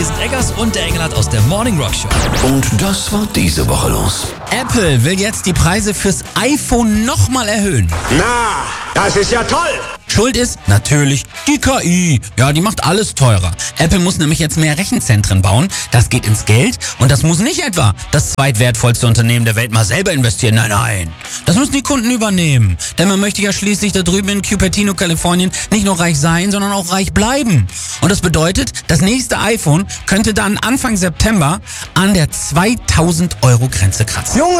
hier sind Eggers und der Engelhardt aus der Morning Rock Show. Und das war diese Woche los. Apple will jetzt die Preise fürs iPhone nochmal erhöhen. Na, das ist ja toll! Schuld ist natürlich die KI. Ja, die macht alles teurer. Apple muss nämlich jetzt mehr Rechenzentren bauen. Das geht ins Geld und das muss nicht etwa das zweitwertvollste Unternehmen der Welt mal selber investieren. Nein. Das müssen die Kunden übernehmen. Denn man möchte ja schließlich da drüben in Cupertino, Kalifornien nicht nur reich sein, sondern auch reich bleiben. Und das bedeutet, das nächste iPhone könnte dann Anfang September an der 2.000-Euro-Grenze kratzen. Junge.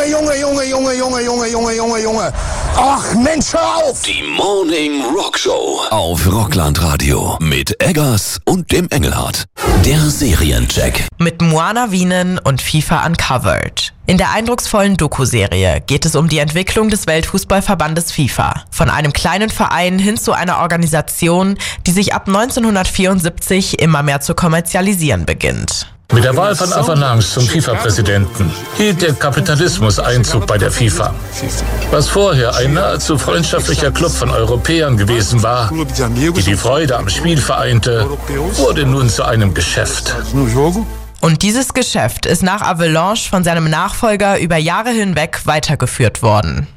Ach, Mensch, hör auf! Die Morning Rock Show auf Rockland Radio mit Eggers und dem Engelhardt. Der Seriencheck. Mit Moana Wienen und FIFA Uncovered. In der eindrucksvollen Doku-Serie geht es um die Entwicklung des Weltfußballverbandes FIFA. Von einem kleinen Verein hin zu einer Organisation, die sich ab 1974 immer mehr zu kommerzialisieren beginnt. Mit der Wahl von Afanangs zum FIFA-Präsidenten hielt der Kapitalismus Einzug bei der FIFA. Was vorher ein nahezu freundschaftlicher Club von Europäern gewesen war, die Freude am Spiel vereinte, wurde nun zu einem Geschäft. Und dieses Geschäft ist nach Avalanche von seinem Nachfolger über Jahre hinweg weitergeführt worden.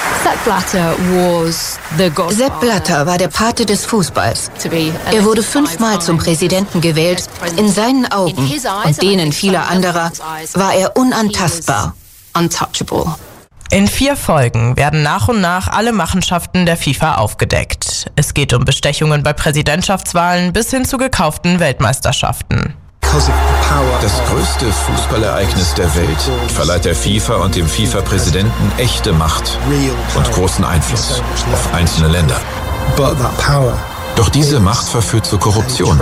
Sepp Blatter war der Pate des Fußballs. Er wurde 5-mal zum Präsidenten gewählt. In seinen Augen und denen vieler anderer war er unantastbar. In 4 Folgen werden nach und nach alle Machenschaften der FIFA aufgedeckt. Es geht um Bestechungen bei Präsidentschaftswahlen bis hin zu gekauften Weltmeisterschaften. Das größte Fußballereignis der Welt verleiht der FIFA und dem FIFA-Präsidenten echte Macht und großen Einfluss auf einzelne Länder. Doch diese Macht verführt zur Korruption.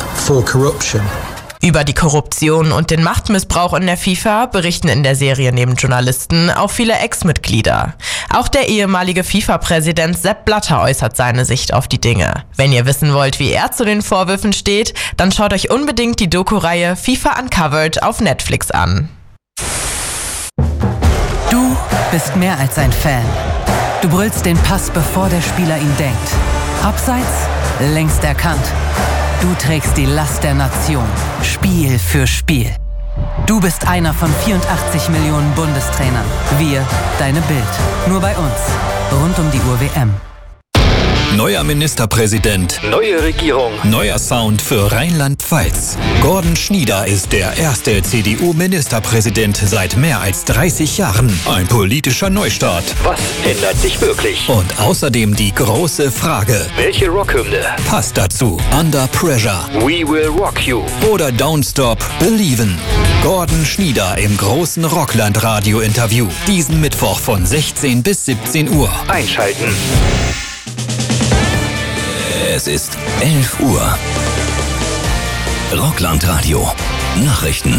Über die Korruption und den Machtmissbrauch in der FIFA berichten in der Serie neben Journalisten auch viele Ex-Mitglieder. Auch der ehemalige FIFA-Präsident Sepp Blatter äußert seine Sicht auf die Dinge. Wenn ihr wissen wollt, wie er zu den Vorwürfen steht, dann schaut euch unbedingt die Doku-Reihe FIFA Uncovered auf Netflix an. Du bist mehr als ein Fan. Du brüllst den Pass, bevor der Spieler ihn denkt. Abseits, längst erkannt. Du trägst die Last der Nation, Spiel für Spiel. Du bist einer von 84 Millionen Bundestrainern. Wir, deine Bild. Nur bei uns. Rund um die Uhr WM. Neuer Ministerpräsident, neue Regierung, neuer Sound für Rheinland-Pfalz. Gordon Schnieder ist der erste CDU-Ministerpräsident seit mehr als 30 Jahren. Ein politischer Neustart. Was ändert sich wirklich? Und außerdem die große Frage: Welche Rockhymne passt dazu? Under Pressure, We Will Rock You oder Don't Stop Believin'? Gordon Schnieder im großen Rockland-Radio-Interview. Diesen Mittwoch von 16 bis 17 Uhr. Einschalten. Es ist 11 Uhr. Rockland Radio. Nachrichten.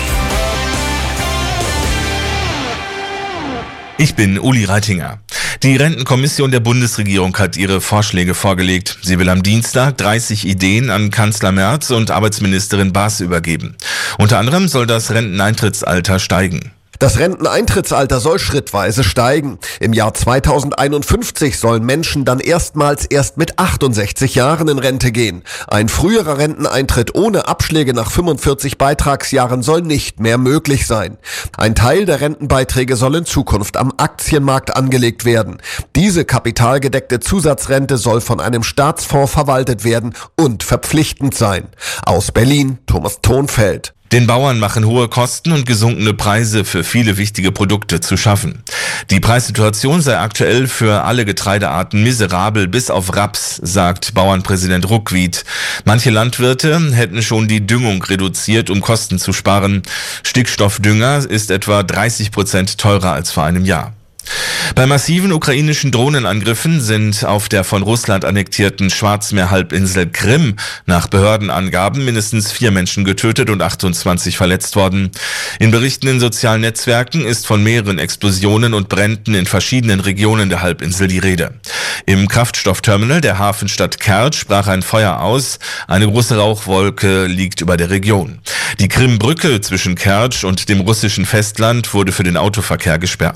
Ich bin Uli Reitinger. Die Rentenkommission der Bundesregierung hat ihre Vorschläge vorgelegt. Sie will am Dienstag 30 Ideen an Kanzler Merz und Arbeitsministerin Baas übergeben. Unter anderem soll das Renteneintrittsalter steigen. Das Renteneintrittsalter soll schrittweise steigen. Im Jahr 2051 sollen Menschen dann erstmals erst mit 68 Jahren in Rente gehen. Ein früherer Renteneintritt ohne Abschläge nach 45 Beitragsjahren soll nicht mehr möglich sein. Ein Teil der Rentenbeiträge soll in Zukunft am Aktienmarkt angelegt werden. Diese kapitalgedeckte Zusatzrente soll von einem Staatsfonds verwaltet werden und verpflichtend sein. Aus Berlin, Thomas Thonfeld. Den Bauern machen hohe Kosten und gesunkene Preise für viele wichtige Produkte zu schaffen. Die Preissituation sei aktuell für alle Getreidearten miserabel bis auf Raps, sagt Bauernpräsident Ruckwied. Manche Landwirte hätten schon die Düngung reduziert, um Kosten zu sparen. Stickstoffdünger ist etwa 30% teurer als vor einem Jahr. Bei massiven ukrainischen Drohnenangriffen sind auf der von Russland annektierten Schwarzmeerhalbinsel Krim nach Behördenangaben mindestens 4 Menschen getötet und 28 verletzt worden. In Berichten in sozialen Netzwerken ist von mehreren Explosionen und Bränden in verschiedenen Regionen der Halbinsel die Rede. Im Kraftstoffterminal der Hafenstadt Kertsch brach ein Feuer aus. Eine große Rauchwolke liegt über der Region. Die Krimbrücke zwischen Kertsch und dem russischen Festland wurde für den Autoverkehr gesperrt.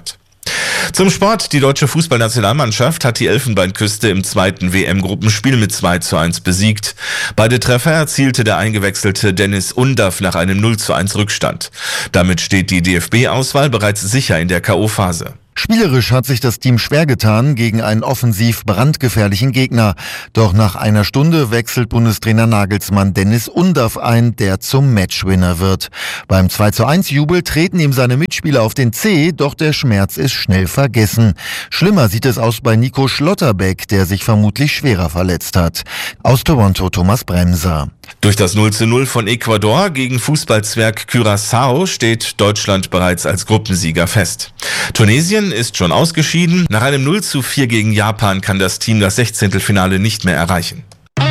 Zum Sport. Die deutsche Fußballnationalmannschaft hat die Elfenbeinküste im zweiten WM-Gruppenspiel mit 2:1 besiegt. Beide Treffer erzielte der eingewechselte Dennis Undav nach einem 0:1 Rückstand. Damit steht die DFB-Auswahl bereits sicher in der K.O.-Phase. Spielerisch hat sich das Team schwer getan gegen einen offensiv brandgefährlichen Gegner. Doch nach einer Stunde wechselt Bundestrainer Nagelsmann Dennis Undav ein, der zum Matchwinner wird. Beim 2:1-Jubel treten ihm seine Mitspieler auf den Zeh, doch der Schmerz ist schnell vergessen. Schlimmer sieht es aus bei Nico Schlotterbeck, der sich vermutlich schwerer verletzt hat. Aus Toronto Thomas Bremser. Durch das 0:0 von Ecuador gegen Fußballzwerg Curaçao steht Deutschland bereits als Gruppensieger fest. Tunesien ist schon ausgeschieden. Nach einem 0:4 gegen Japan kann das Team das 16. nicht mehr erreichen.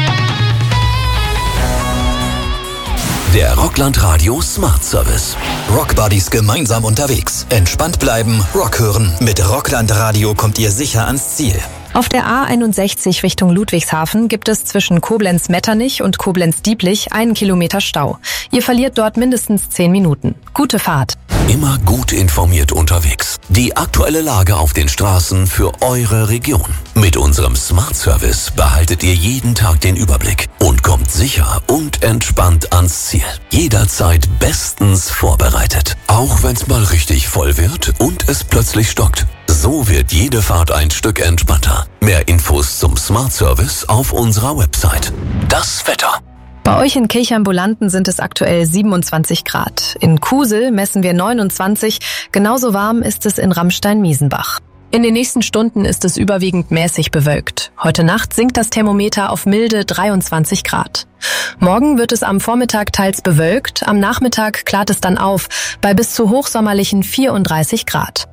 Der Rockland Radio Smart Service. Rock Buddies gemeinsam unterwegs. Entspannt bleiben, Rock hören. Mit Rockland Radio kommt ihr sicher ans Ziel. Auf der A61 Richtung Ludwigshafen gibt es zwischen Koblenz-Metternich und Koblenz-Dieblich 1 Kilometer Stau. Ihr verliert dort mindestens 10 Minuten. Gute Fahrt. Immer gut informiert unterwegs. Die aktuelle Lage auf den Straßen für eure Region. Mit unserem Smart Service behaltet ihr jeden Tag den Überblick und kommt sicher und entspannt ans Ziel. Jederzeit bestens vorbereitet. Auch wenn's mal richtig voll wird und es plötzlich stockt. So wird jede Fahrt ein Stück entspannter. Mehr Infos zum Smart Service auf unserer Website. Das Wetter. Bei euch in Kirchambulanten sind es aktuell 27 Grad. In Kusel messen wir 29. Genauso warm ist es in Ramstein-Miesenbach. In den nächsten Stunden ist es überwiegend mäßig bewölkt. Heute Nacht sinkt das Thermometer auf milde 23 Grad. Morgen wird es am Vormittag teils bewölkt, am Nachmittag klart es dann auf, bei bis zu hochsommerlichen 34 Grad.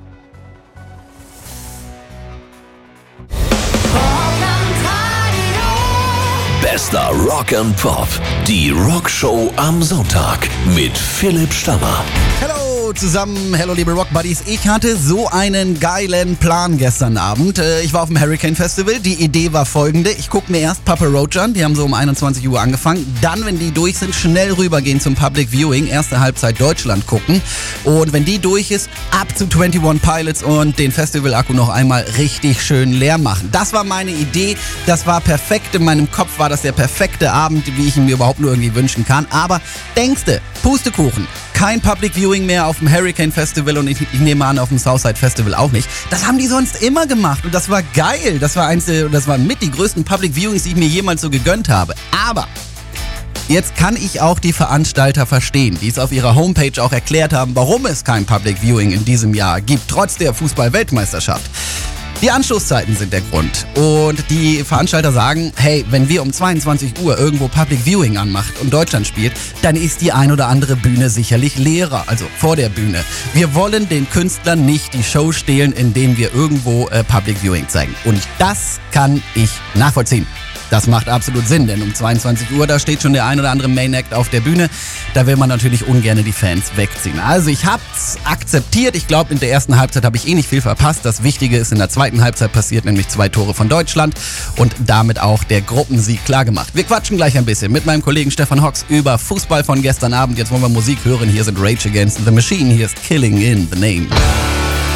Bester Rock and Pop. Die Rockshow am Sonntag mit Philipp Stammer. Hallo zusammen, hallo liebe Rock Buddies. Ich hatte so einen geilen Plan gestern Abend. Ich war auf dem Hurricane Festival. Die Idee war folgende. Ich gucke mir erst Papa Roach an. Die haben so um 21 Uhr angefangen. Dann, wenn die durch sind, schnell rübergehen zum Public Viewing. Erste Halbzeit Deutschland gucken. Und wenn die durch ist, ab zu 21 Pilots und den Festival-Akku noch einmal richtig schön leer machen. Das war meine Idee. Das war perfekt. In meinem Kopf war das der perfekte Abend, wie ich ihn mir überhaupt nur irgendwie wünschen kann. Aber denkste, Pustekuchen. Kein Public Viewing mehr auf dem Hurricane Festival und ich nehme an, auf dem Southside Festival auch nicht. Das haben die sonst immer gemacht und das war geil. Das waren mit die größten Public Viewings, die ich mir jemals so gegönnt habe. Aber jetzt kann ich auch die Veranstalter verstehen, die es auf ihrer Homepage auch erklärt haben, warum es kein Public Viewing in diesem Jahr gibt, trotz der Fußball-Weltmeisterschaft. Die Anstoßzeiten sind der Grund und die Veranstalter sagen, hey, wenn wir um 22 Uhr irgendwo Public Viewing anmacht und Deutschland spielt, dann ist die ein oder andere Bühne sicherlich leerer, also vor der Bühne. Wir wollen den Künstlern nicht die Show stehlen, indem wir irgendwo Public Viewing zeigen. Und das kann ich nachvollziehen. Das macht absolut Sinn, denn um 22 Uhr, da steht schon der ein oder andere Main Act auf der Bühne. Da will man natürlich ungern die Fans wegziehen. Also ich hab's akzeptiert. Ich glaube, in der ersten Halbzeit habe ich nicht viel verpasst. Das Wichtige ist in der zweiten Halbzeit passiert, nämlich 2 Tore von Deutschland und damit auch der Gruppensieg klargemacht. Wir quatschen gleich ein bisschen mit meinem Kollegen Stefan Hocks über Fußball von gestern Abend. Jetzt wollen wir Musik hören. Hier sind Rage Against the Machine. Hier ist Killing in the Name.